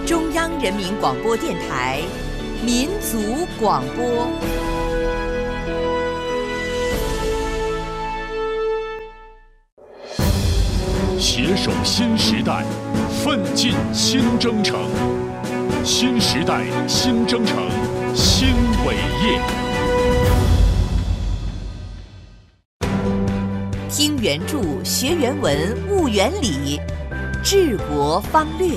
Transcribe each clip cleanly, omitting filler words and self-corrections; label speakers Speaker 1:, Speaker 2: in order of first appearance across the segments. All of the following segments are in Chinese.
Speaker 1: 中央人民广播电台民族广播。
Speaker 2: 携手新时代，奋进新征程。新时代新征程新伟业。
Speaker 1: 听原著，学原文，悟原理，治国方略。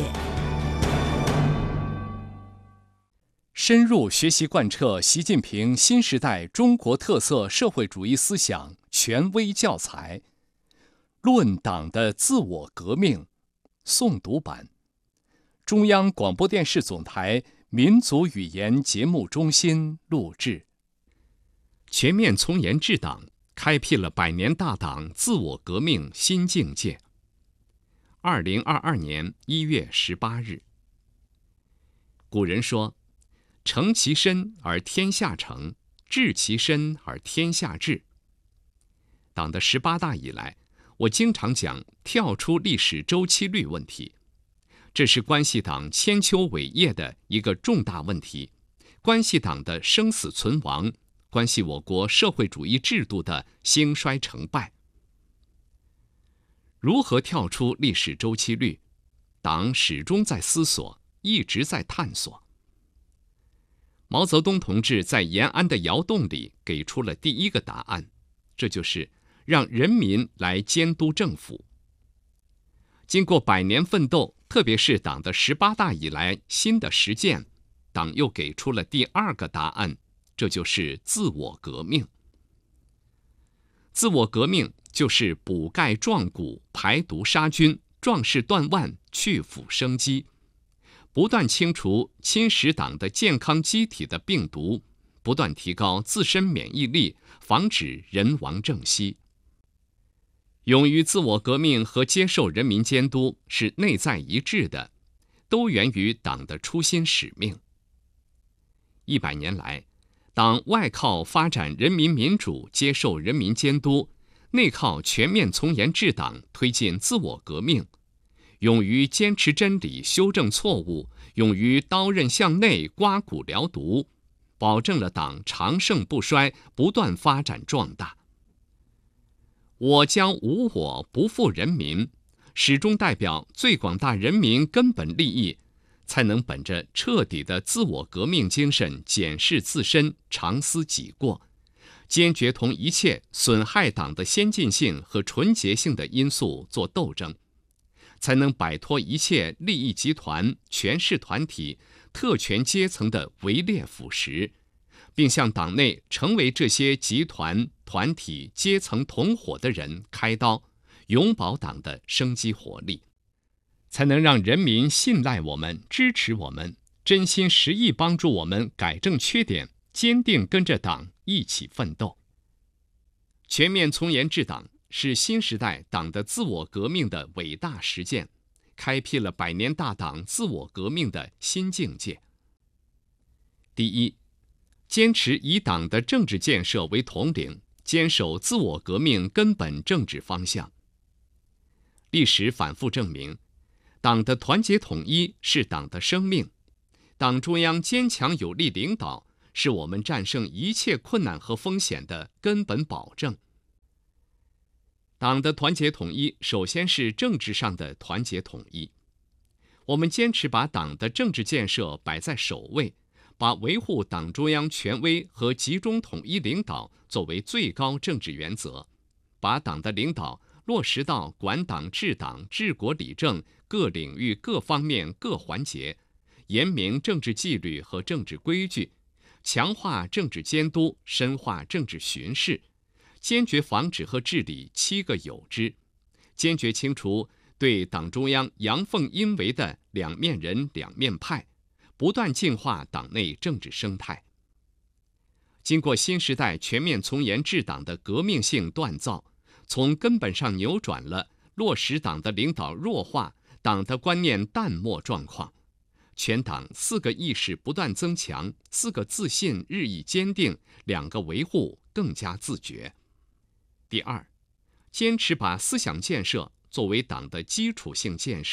Speaker 3: 深入学习贯彻习近平新时代中国特色社会主义思想权威教材《论党的自我革命》诵读版，中央广播电视总台民族语言节目中心录制。全面从严治党，开辟了百年大党自我革命新境界。2022年1月18日。古人说：“诚其身而天下诚，治其身而天下治。”党的18大以来，我经常讲跳出历史周期率问题，这是关系党千秋伟业的一个重大问题，关系党的生死存亡，关系我国社会主义制度的兴衰成败。如何跳出历史周期率？党始终在思索，一直在探索。毛泽东同志在延安的窑洞里给出了第一个答案，这就是让人民来监督政府。经过100年奋斗，特别是党的18大以来新的实践，党又给出了第二个答案，这就是自我革命。自我革命就是补钙壮骨，排毒杀菌，壮士断腕，去腐生肌，不断清除侵蚀党的健康机体的病毒，不断提高自身免疫力，防止人亡政息。勇于自我革命和接受人民监督是内在一致的，都源于党的初心使命。100年来，党外靠发展人民民主，接受人民监督，内靠全面从严治党，推进自我革命，勇于坚持真理，修正错误，勇于刀刃向内，刮骨疗毒，保证了党长盛不衰，不断发展壮大。我将无我，不负人民，始终代表最广大人民根本利益，才能本着彻底的自我革命精神检视自身，长思己过，坚决同一切损害党的先进性和纯洁性的因素做斗争，才能摆脱一切利益集团、权势团体、特权阶层的围猎腐蚀，并向党内成为这些集团、团体、阶层同伙的人开刀，永葆党的生机活力，才能让人民信赖我们、支持我们，真心实意帮助我们改正缺点，坚定跟着党一起奋斗。全面从严治党是新时代党的自我革命的伟大实践，开辟了100年大党自我革命的新境界。第一，坚持以党的政治建设为统领，坚守自我革命根本政治方向。历史反复证明，党的团结统一是党的生命，党中央坚强有力领导是我们战胜一切困难和风险的根本保证。党的团结统一首先是政治上的团结统一，我们坚持把党的政治建设摆在首位，把维护党中央权威和集中统一领导作为最高政治原则，把党的领导落实到管党治党、治国理政各领域各方面各环节，严明政治纪律和政治规矩，强化政治监督，深化政治巡视，坚决防止和治理7个有之，坚决清除对党中央阳奉阴违的两面人、两面派，不断净化党内政治生态。经过新时代全面从严治党的革命性锻造，从根本上扭转了落实党的领导弱化、党的观念淡漠状况，全党4个意识不断增强，4个自信日益坚定，2个维护更加自觉。第二，坚持把思想建设作为党的基础性建设，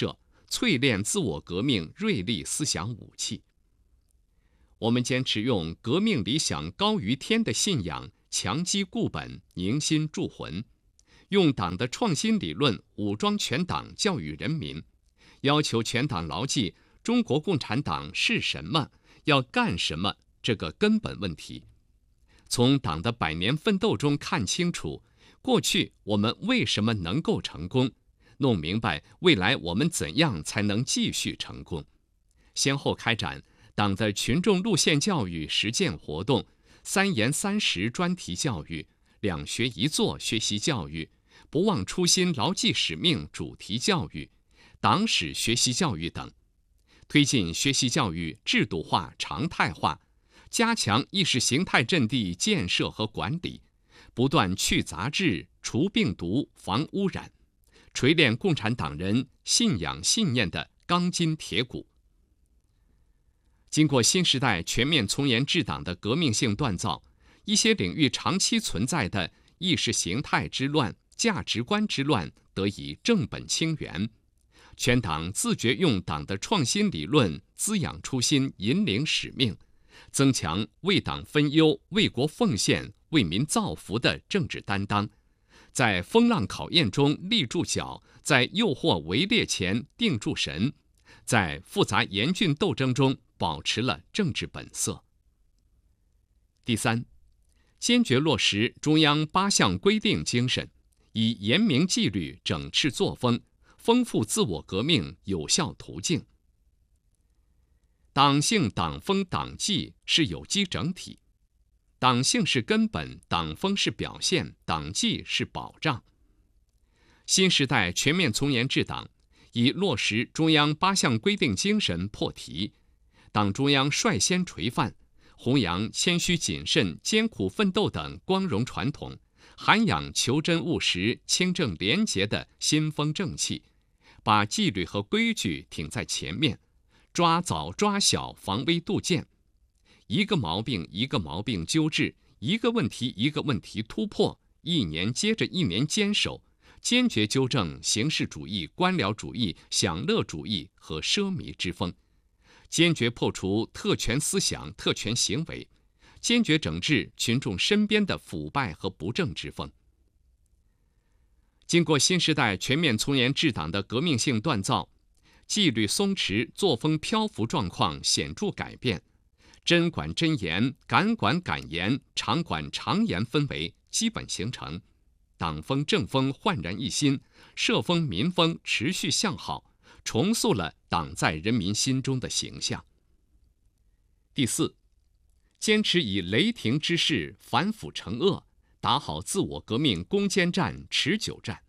Speaker 3: 淬炼自我革命锐利思想武器。我们坚持用革命理想高于天的信仰强基固本、凝心铸魂，用党的创新理论武装全党、教育人民，要求全党牢记中国共产党是什么、要干什么这个根本问题。从党的100年奋斗中看清楚，过去我们为什么能够成功，弄明白未来我们怎样才能继续成功。先后开展党的群众路线教育实践活动、3严3实专题教育、2学1做学习教育、不忘初心牢记使命主题教育、党史学习教育等，推进学习教育制度化、常态化，加强意识形态阵地建设和管理，不断去杂质、除病毒、防污染，锤炼共产党人信仰信念的钢筋铁骨。经过新时代全面从严治党的革命性锻造，一些领域长期存在的意识形态之乱、价值观之乱得以正本清源。全党自觉用党的创新理论滋养初心、引领使命，增强为党分忧、为国奉献、为民造福的政治担当，在风浪考验中立住脚，在诱惑围猎前定住神，在复杂严峻斗争中保持了政治本色。第三，坚决落实中央8项规定精神，以严明纪律整治作风，丰富自我革命有效途径。党性、党风、党纪是有机整体，党性是根本，党风是表现，党纪是保障。新时代全面从严治党，以落实中央8项规定精神破题，党中央率先垂范，弘扬谦虚谨慎、艰苦奋斗等光荣传统，涵养求真务实、清正廉洁的新风正气，把纪律和规矩挺在前面，抓早抓小，防微杜渐，一个毛病一个毛病纠治，一个问题一个问题突破，1年接着1年坚守，坚决纠正形式主义、官僚主义、享乐主义和奢靡之风，坚决破除特权思想、特权行为，坚决整治群众身边的腐败和不正之风。经过新时代全面从严治党的革命性锻造，纪律松弛、作风漂浮状况显著改变，真管真严、敢管敢严、常管常严氛围基本形成，党风政风焕然一新，社风民风持续向好，重塑了党在人民心中的形象。第四，坚持以雷霆之势反腐惩恶，打好自我革命攻坚战、持久战。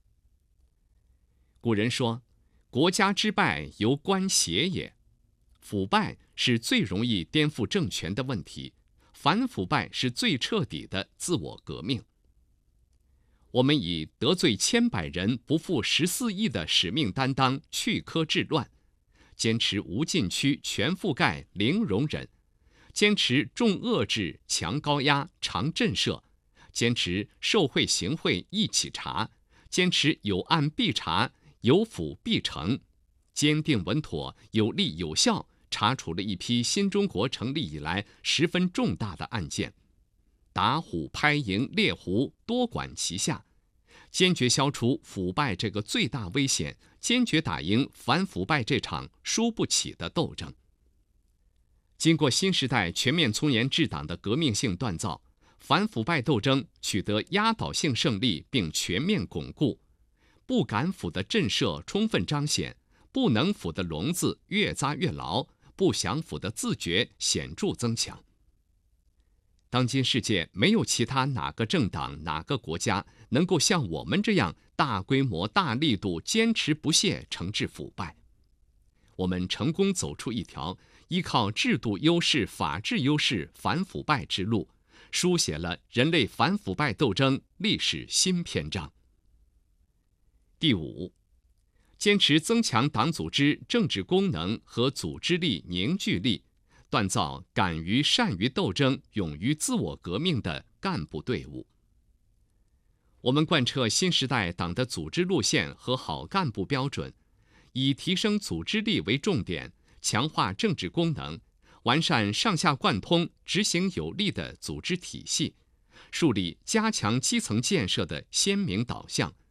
Speaker 3: 古人说，国家之败由官邪也，腐败是最容易颠覆政权的问题，反腐败是最彻底的自我革命。我们以得罪千百人不负14亿的使命担当去苛治乱，坚持无禁区、全覆盖、零容忍，坚持重遏制、强高压、长震慑，坚持受贿行贿一起查，坚持有案必查、有腐必惩，坚定稳妥、有力有效查处了一批新中国成立以来十分重大的案件，打虎、拍蝇、猎狐多管齐下，坚决消除腐败这个最大危险，坚决打赢反腐败这场输不起的斗争。经过新时代全面从严治党的革命性锻造，反腐败斗争取得压倒性胜利并全面巩固，不敢腐的震慑充分彰显，不能腐的笼子越扎越牢，不想腐的自觉显著增强。当今世界没有其他哪个政党、哪个国家能够像我们这样大规模、大力度、坚持不懈惩治腐败。我们成功走出一条依靠制度优势、法治优势反腐败之路，书写了人类反腐败斗争历史新篇章。第五，坚持增强党组织政治功能和组织力、凝聚力，锻造敢于善于斗争、勇于自我革命的干部队伍。我们贯彻新时代党的组织路线和好干部标准， 以提升组织力为重点，强化政治功能，完善上下贯通、执行有力的组织体系，树立加强基层建设的鲜明导向，